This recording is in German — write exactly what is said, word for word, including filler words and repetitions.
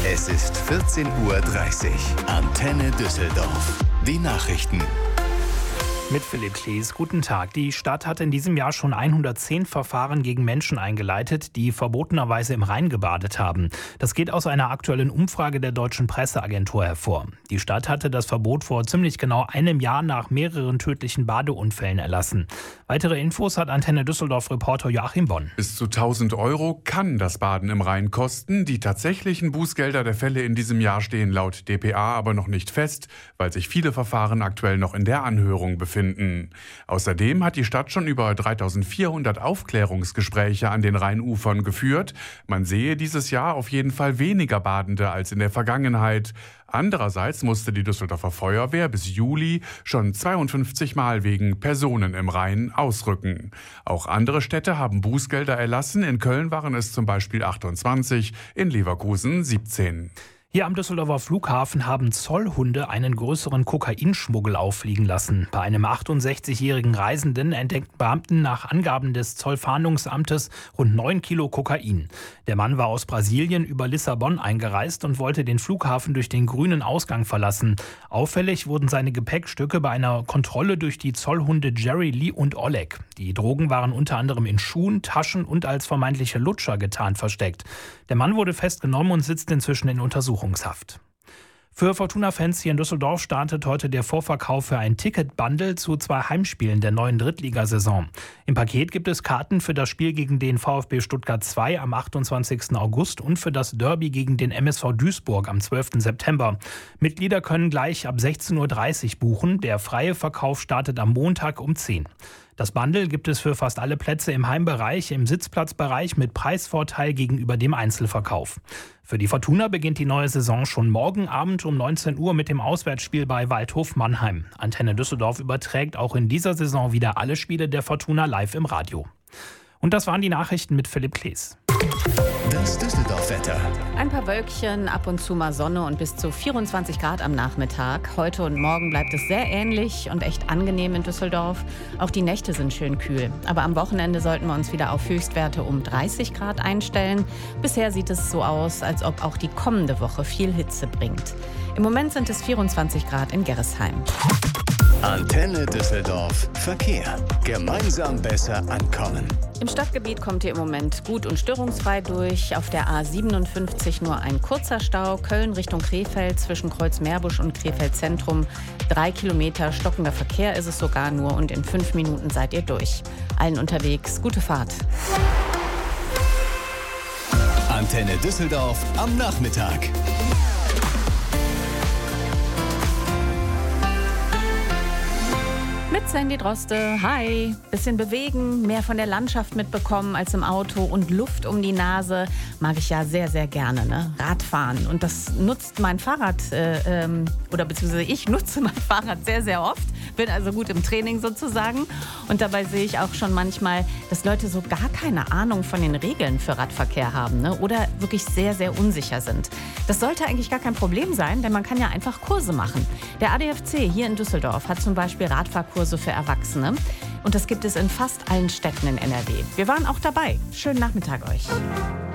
Es ist vierzehn Uhr dreißig. Antenne Düsseldorf. Die Nachrichten. Mit Philipp Klees, guten Tag. Die Stadt hat in diesem Jahr schon hundertzehn Verfahren gegen Menschen eingeleitet, die verbotenerweise im Rhein gebadet haben. Das geht aus einer aktuellen Umfrage der Deutschen Presseagentur hervor. Die Stadt hatte das Verbot vor ziemlich genau einem Jahr nach mehreren tödlichen Badeunfällen erlassen. Weitere Infos hat Antenne Düsseldorf-Reporter Joachim Bonn. Bis zu tausend Euro kann das Baden im Rhein kosten. Die tatsächlichen Bußgelder der Fälle in diesem Jahr stehen laut D P A aber noch nicht fest, weil sich viele Verfahren aktuell noch in der Anhörung befinden. Außerdem hat die Stadt schon über dreitausendvierhundert Aufklärungsgespräche an den Rheinufern geführt. Man sehe dieses Jahr auf jeden Fall weniger Badende als in der Vergangenheit. Andererseits musste die Düsseldorfer Feuerwehr bis Juli schon zweiundfünfzig Mal wegen Personen im Rhein ausrücken. Auch andere Städte haben Bußgelder erlassen. In Köln waren es zum Beispiel achtundzwanzig, in Leverkusen siebzehn. Hier am Düsseldorfer Flughafen haben Zollhunde einen größeren Kokainschmuggel auffliegen lassen. Bei einem achtundsechzigjährigen Reisenden entdeckten Beamten nach Angaben des Zollfahndungsamtes rund neun Kilo Kokain. Der Mann war aus Brasilien über Lissabon eingereist und wollte den Flughafen durch den grünen Ausgang verlassen. Auffällig wurden seine Gepäckstücke bei einer Kontrolle durch die Zollhunde Jerry, Lee und Oleg. Die Drogen waren unter anderem in Schuhen, Taschen und als vermeintliche Lutscher getarnt versteckt. Der Mann wurde festgenommen und sitzt inzwischen in Untersuchungshaft. Für Fortuna-Fans hier in Düsseldorf startet heute der Vorverkauf für ein Ticket-Bundle zu zwei Heimspielen der neuen Drittligasaison. Im Paket gibt es Karten für das Spiel gegen den VfB Stuttgart zwei am achtundzwanzigsten August und für das Derby gegen den M S V Duisburg am zwölften September. Mitglieder können gleich ab sechzehn Uhr dreißig buchen. Der freie Verkauf startet am Montag um zehn. Das Bundle gibt es für fast alle Plätze im Heimbereich, im Sitzplatzbereich mit Preisvorteil gegenüber dem Einzelverkauf. Für die Fortuna beginnt die neue Saison schon morgen Abend um neunzehn Uhr mit dem Auswärtsspiel bei Waldhof Mannheim. Antenne Düsseldorf überträgt auch in dieser Saison wieder alle Spiele der Fortuna live im Radio. Und das waren die Nachrichten mit Philipp Klees. Das Düsseldorf-Wetter. Ein paar Wölkchen, ab und zu mal Sonne und bis zu vierundzwanzig Grad am Nachmittag. Heute und morgen bleibt es sehr ähnlich und echt angenehm in Düsseldorf. Auch die Nächte sind schön kühl. Aber am Wochenende sollten wir uns wieder auf Höchstwerte um dreißig Grad einstellen. Bisher sieht es so aus, als ob auch die kommende Woche viel Hitze bringt. Im Moment sind es vierundzwanzig Grad in Gerresheim. Antenne Düsseldorf. Verkehr. Gemeinsam besser ankommen. Im Stadtgebiet kommt ihr im Moment gut und störungsfrei durch. Auf der A siebenundfünfzig nur ein kurzer Stau. Köln Richtung Krefeld zwischen Kreuz-Meerbusch und Krefeld Zentrum. Drei Kilometer stockender Verkehr ist es sogar nur und in fünf Minuten seid ihr durch. Allen unterwegs, gute Fahrt. Antenne Düsseldorf am Nachmittag. Mit Sandy Droste, hi. Bisschen bewegen, mehr von der Landschaft mitbekommen als im Auto und Luft um die Nase mag ich ja sehr, sehr gerne, ne? Radfahren. Und das nutzt mein Fahrrad, äh, ähm, oder beziehungsweise ich nutze mein Fahrrad sehr, sehr oft. Bin also gut im Training sozusagen. Und dabei sehe ich auch schon manchmal, dass Leute so gar keine Ahnung von den Regeln für Radverkehr haben, ne? Oder wirklich sehr, sehr unsicher sind. Das sollte eigentlich gar kein Problem sein, denn man kann ja einfach Kurse machen. Der A D F C hier in Düsseldorf hat zum Beispiel Radfahrkurse für Erwachsene. Und das gibt es in fast allen Städten in N R W. Wir waren auch dabei. Schönen Nachmittag euch.